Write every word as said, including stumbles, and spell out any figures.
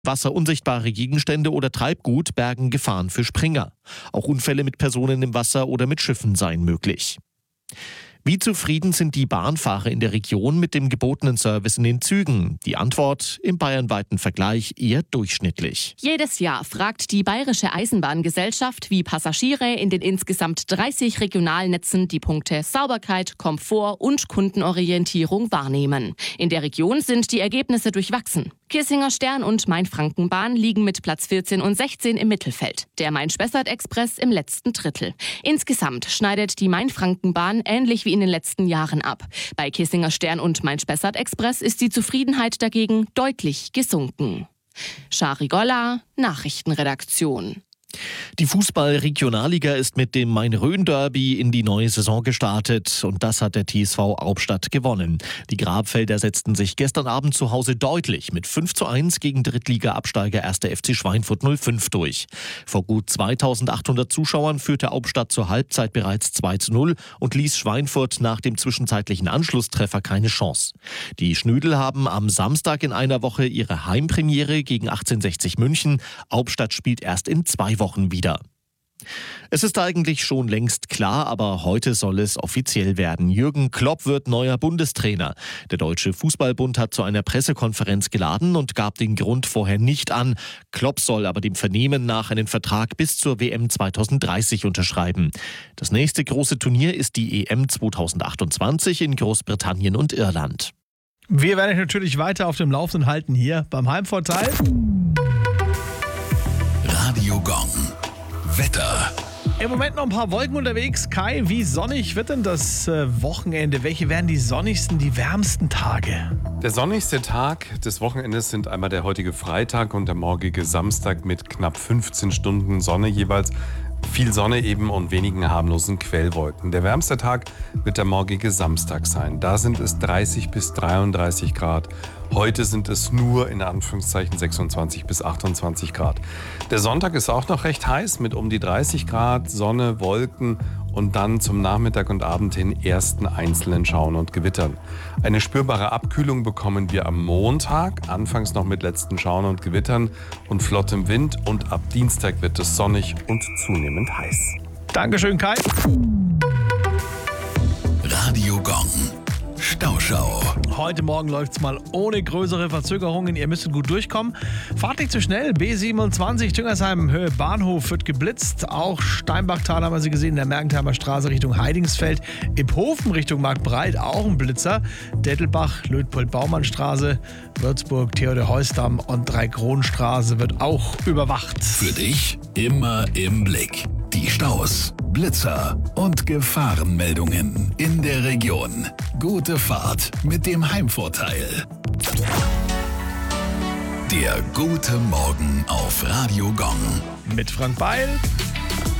Wasser unsichtbare Gegenstände oder Treibgut bergen Gefahren für Springer. Auch Unfälle mit Personen im Wasser oder mit Schiffen seien möglich. Wie zufrieden sind die Bahnfahrer in der Region mit dem gebotenen Service in den Zügen? Die Antwort im bayernweiten Vergleich eher durchschnittlich. Jedes Jahr fragt die Bayerische Eisenbahngesellschaft, wie Passagiere in den insgesamt dreißig Regionalnetzen die Punkte Sauberkeit, Komfort und Kundenorientierung wahrnehmen. In der Region sind die Ergebnisse durchwachsen. Kissinger Stern und Main-Franken-Bahn liegen mit Platz vierzehn und sechzehn im Mittelfeld. Der Main-Spessart-Express im letzten Drittel. Insgesamt schneidet die Main-Franken-Bahn ähnlich wie in den letzten Jahren ab. Bei Kissinger Stern und Main-Spessart-Express ist die Zufriedenheit dagegen deutlich gesunken. Shari Golla, Nachrichtenredaktion. Die Fußball-Regionalliga ist mit dem Main-Rhön-Derby in die neue Saison gestartet und das hat der T S V Albstadt gewonnen. Die Grabfelder setzten sich gestern Abend zu Hause deutlich mit fünf zu eins gegen Drittliga-Absteiger erster F C Schweinfurt null fünf durch. Vor gut zweitausendachthundert Zuschauern führte Albstadt zur Halbzeit bereits zwei zu null und ließ Schweinfurt nach dem zwischenzeitlichen Anschlusstreffer keine Chance. Die Schnüdel haben am Samstag in einer Woche ihre Heimpremiere gegen achtzehnhundertsechzig München. Albstadt spielt erst in zwei Wochen wieder. Es ist eigentlich schon längst klar, aber heute soll es offiziell werden. Jürgen Klopp wird neuer Bundestrainer. Der Deutsche Fußballbund hat zu einer Pressekonferenz geladen und gab den Grund vorher nicht an. Klopp soll aber dem Vernehmen nach einen Vertrag bis zur W M zweitausenddreißig unterschreiben. Das nächste große Turnier ist die E M zweitausendachtundzwanzig in Großbritannien und Irland. Wir werden euch natürlich weiter auf dem Laufenden halten hier beim Heimvorteil. Radio Gong. Wetter. Im Moment noch ein paar Wolken unterwegs. Kai, wie sonnig wird denn das äh, Wochenende? Welche werden die sonnigsten, die wärmsten Tage? Der sonnigste Tag des Wochenendes sind einmal der heutige Freitag und der morgige Samstag mit knapp fünfzehn Stunden Sonne jeweils. Viel Sonne eben und wenigen harmlosen Quellwolken. Der wärmste Tag wird der morgige Samstag sein. Da sind es dreißig bis dreiunddreißig Grad. Heute sind es nur in Anführungszeichen sechsundzwanzig bis achtundzwanzig Grad. Der Sonntag ist auch noch recht heiß mit um die dreißig Grad, Sonne, Wolken und dann zum Nachmittag und Abend hin ersten einzelnen Schauern und Gewittern. Eine spürbare Abkühlung bekommen wir am Montag, anfangs noch mit letzten Schauern und Gewittern und flottem Wind und ab Dienstag wird es sonnig und zunehmend heiß. Dankeschön, Kai. Radio Gong. Stauschau. Heute Morgen läuft es mal ohne größere Verzögerungen. Ihr müsstet gut durchkommen. Fahrt nicht zu schnell. B siebenundzwanzig Tüngersheim Höhe Bahnhof wird geblitzt. Auch Steinbachtal haben wir sie gesehen. In der Mergentheimer Straße Richtung Heidingsfeld. Iphofen Richtung Marktbreit auch ein Blitzer. Dettelbach, Luitpold-Baumann-Straße, Würzburg, Theodor-Heuss-Damm und Drei-Kronen-Straße wird auch überwacht. Für dich immer im Blick. Die Staus, Blitzer und Gefahrenmeldungen in der Region. Gute Fahrt mit dem Heimvorteil. Der gute Morgen auf Radio Gong. Mit Frank Beil